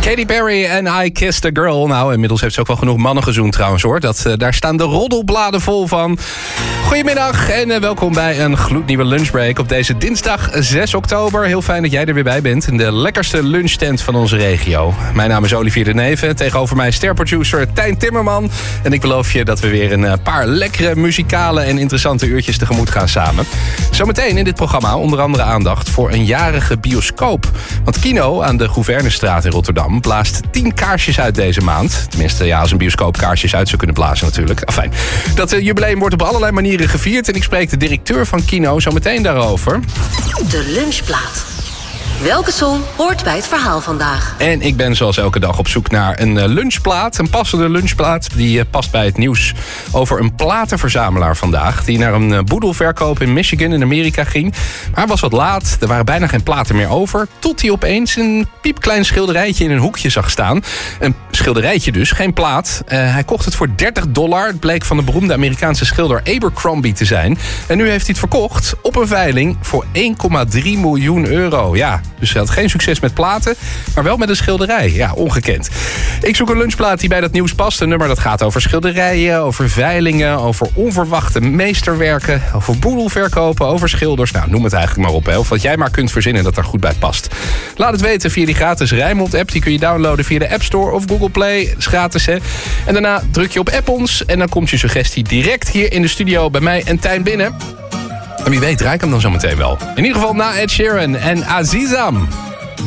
Katy Perry en I Kissed a Girl. Nou, inmiddels heeft ze ook wel genoeg mannen gezoend trouwens hoor. Daar staan de roddelbladen vol van. Goedemiddag en welkom bij een gloednieuwe lunchbreak op deze dinsdag 6 oktober. Heel fijn dat jij er weer bij bent in de lekkerste lunchtent van onze regio. Mijn naam is Olivier de Neve. Tegenover mij sterproducer Tijn Timmerman. En ik beloof je dat we weer een paar lekkere muzikale en interessante uurtjes tegemoet gaan samen. Zometeen in dit programma onder andere aandacht voor een jarige bioscoop. Want Kino aan de Gouvernestraat in Rotterdam blaast 10 kaarsjes uit deze maand. Tenminste, ja, als een bioscoop kaarsjes uit zou kunnen blazen natuurlijk. Afijn. Dat jubileum wordt op allerlei manieren gevierd. En ik spreek de directeur van Kino zo meteen daarover. De lunchplaat. Welke song hoort bij het verhaal vandaag? En ik ben zoals elke dag op zoek naar een lunchplaat. Een passende lunchplaat. Die past bij het nieuws over een platenverzamelaar vandaag. Die naar een boedelverkoop in Michigan in Amerika ging. Maar hij was wat laat. Er waren bijna geen platen meer over. Tot hij opeens een piepklein schilderijtje in een hoekje zag staan. Een schilderijtje dus, geen plaat. Hij kocht het voor $30. Het bleek van de beroemde Amerikaanse schilder Abercrombie te zijn. En nu heeft hij het verkocht op een veiling voor €1,3 miljoen. Ja, dus hij had geen succes met platen, maar wel met een schilderij. Ja, ongekend. Ik zoek een lunchplaat die bij dat nieuws past. Een nummer dat gaat over schilderijen, over veilingen, over onverwachte meesterwerken, over boedelverkopen, over schilders. Nou, noem het eigenlijk maar op. Hè. Of wat jij maar kunt verzinnen dat er goed bij past. Laat het weten via die gratis Rijnmond-app. Die kun je downloaden via de App Store of Google Play. Dat is gratis, hè. En daarna druk je op App ons en dan komt je suggestie direct hier in de studio bij mij en Tijn binnen. En wie weet draai ik hem dan zo meteen wel. In ieder geval na Ed Sheeran en Azizam.